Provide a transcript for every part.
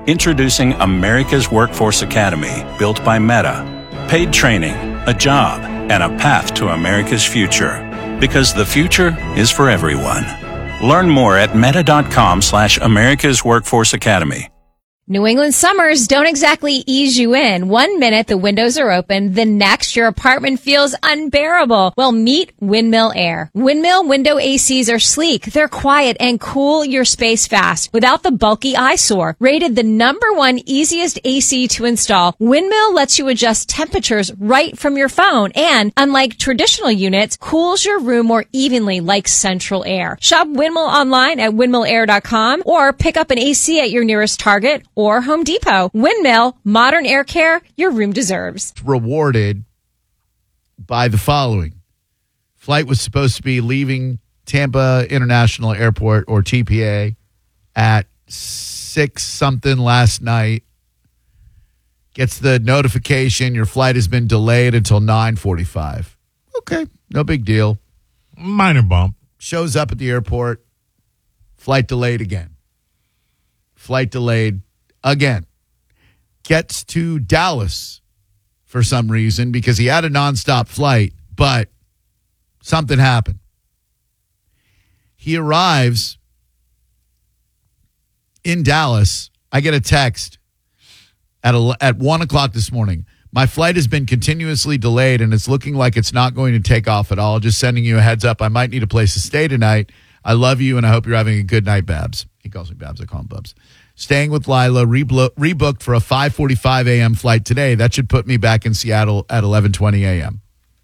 Introducing America's Workforce Academy, built by Meta. Paid training, a job, and a path to America's future. Because the future is for everyone. Learn more at meta.com/America's Workforce Academy. New England summers don't exactly ease you in. 1 minute the windows are open, the next your apartment feels unbearable. Well, meet Windmill Air. Windmill window ACs are sleek, they're quiet, and cool your space fast without the bulky eyesore. Rated the #1 easiest AC to install, Windmill lets you adjust temperatures right from your phone and, unlike traditional units, cools your room more evenly like central air. Shop Windmill online at windmillair.com or pick up an AC at your nearest Target or Home Depot. Windmill, modern air care your room deserves. Rewarded by the following. Flight was supposed to be leaving Tampa International Airport, or TPA, at 6-something last night. Gets the notification your flight has been delayed until 9:45. Okay, no big deal. Minor bump. Shows up at the airport. Flight delayed again. Flight delayed again. Gets to Dallas for some reason because he had a nonstop flight, but something happened. He arrives in Dallas. I get a text at 1 o'clock this morning. My flight has been continuously delayed, and it's looking like it's not going to take off at all. Just sending you a heads up. I might need a place to stay tonight. I love you, and I hope you're having a good night, Babs. He calls me Babs. I call him Bubs. Staying with Lila, rebooked for a 5:45 a.m. flight today. That should put me back in Seattle at 11:20 a.m.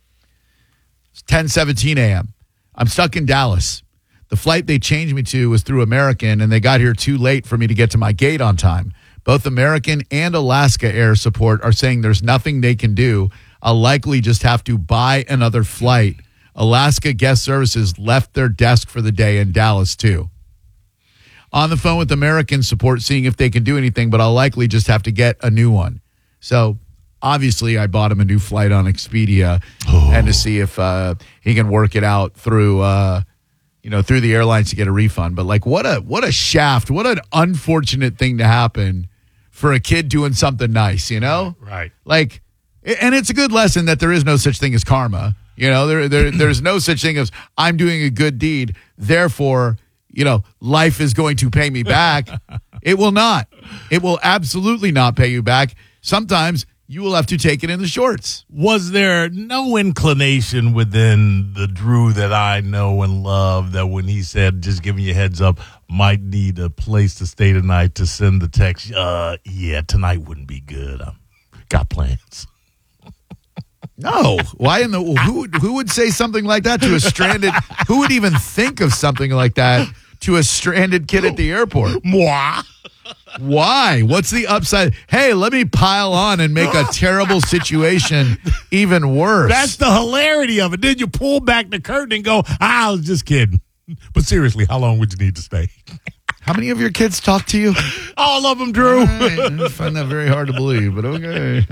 It's 10:17 a.m. I'm stuck in Dallas. The flight they changed me to was through American, and they got here too late for me to get to my gate on time. Both American and Alaska Air support are saying there's nothing they can do. I'll likely just have to buy another flight. Alaska Guest Services left their desk for the day in Dallas, too. On the phone with American support, seeing if they can do anything, but I'll likely just have to get a new one. So, obviously, I bought him a new flight on Expedia and to see if he can work it out through through the airlines to get a refund. But, like, what a shaft. What an unfortunate thing to happen for a kid doing something nice, you know? Right. Like, and it's a good lesson that there is no such thing as karma. You know, there's no such thing as I'm doing a good deed, therefore, life is going to pay me back. It will not. It will absolutely not pay you back. Sometimes you will have to take it in the shorts. Was there no inclination within the Drew that I know and love that when he said, just giving you a heads up, might need a place to stay tonight, to send the text, yeah, tonight wouldn't be good. Got plans. No. Why in the who would say something like that to a stranded? Who would even think of something like that to a stranded kid at the airport? Moi. Why? What's the upside? Hey, let me pile on and make a terrible situation even worse. That's the hilarity of it. Then you pull back the curtain and go, I was just kidding. But seriously, how long would you need to stay? How many of your kids talk to you? All of them, Drew. I find that very hard to believe, but okay.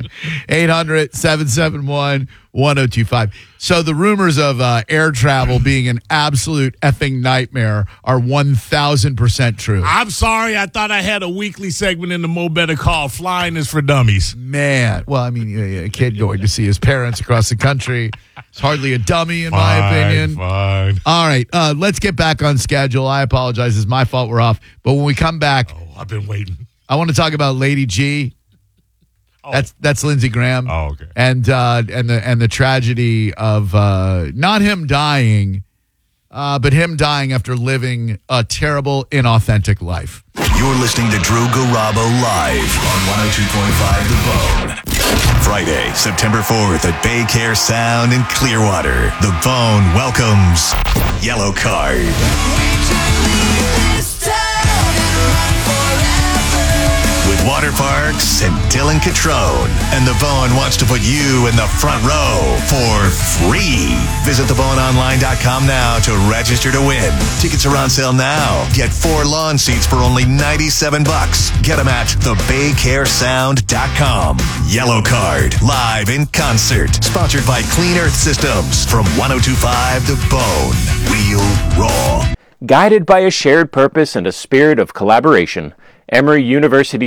800-771-1025. So the rumors of air travel being an absolute effing nightmare are 1,000% true. I'm sorry. I thought I had a weekly segment in the Mo Better called Flying is for Dummies. Man. Well, I mean, a kid going to see his parents across the country is hardly a dummy, in my opinion. Fine. All right. Let's get back on schedule. I apologize. It's my fault we're off. But when we come back, I've been waiting. I want to talk about Lady G. Oh. That's Lindsey Graham. Oh, okay. And the tragedy of not him dying, but him dying after living a terrible, inauthentic life. You're listening to Drew Garabo live on 102.5 The Bone. Friday, September 4th at Bay Care Sound in Clearwater. The Bone welcomes Yellow Card. With Water Parks and Dylan Catrone. And The Bone wants to put you in the front row for free. Visit theboneonline.com now to register to win. Tickets are on sale now. Get 4 lawn seats for only $97. Get them at thebaycaresound.com. Yellow Card, live in concert. Sponsored by Clean Earth Systems from 102.5 The Bone. Real raw. Guided by a shared purpose and a spirit of collaboration, Emory University